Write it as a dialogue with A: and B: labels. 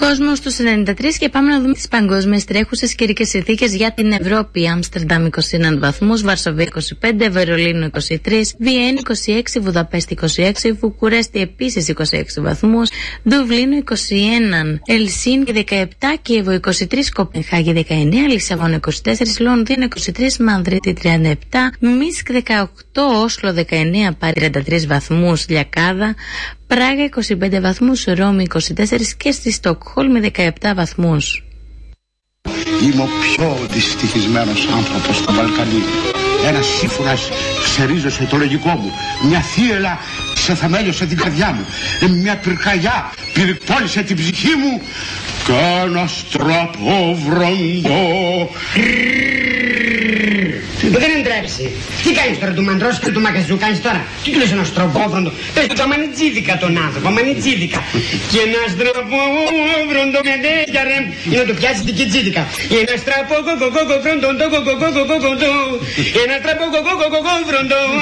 A: Κόσμος στους 93 και πάμε να δούμε τις παγκόσμιες τρέχουσες καιρικές συνθήκες για την Ευρώπη. Άμστερνταμ 21 βαθμούς, Βαρσοβία 25, Βερολίνο 23, Βιέννη 26, Βουδαπέστη 26, Βουκουρέστη επίσης 26 βαθμούς, Δουβλίνο 21, Ελσίνκι 17, Κίεβο 23, Κοπενχάγη 19, Λισαβόνα 24, Λονδίνο 23, Μαδρίτη 37, Μίνσκ 18, Όσλο 19, Πάρη 33 βαθμούς, Λιακάδα, Πράγα 25 βαθμούς, Ρώμη 24 και στη Στοκχόλμη 17 βαθμούς.
B: Είμαι ο πιο δυστυχισμένος άνθρωπος στο Βαλκανί. Ένας σύμφωνας ξερίζωσε το λογικό μου. Μια θύελα ξεθαμέλιωσε την καρδιά μου. Μια πυρκαγιά πυρπόλησε την ψυχή μου. Κι ένα στραπόβροντο.
C: Δεν εντρέψει. Τι κάνεις τώρα, του μαντρός και του μαγαζιού κάνεις τώρα? Τι του λες ένα στραπόβροντο? Πες του το μανιτζίδικα τον άνθρωπο, μανιτζίδικα. Και ένα στραπόβροντο με τέτοια ρε. Ή να του πιάσεις την κιτζίδικα. Ένα στραπόβροντο. Ένα στραπόβροντο.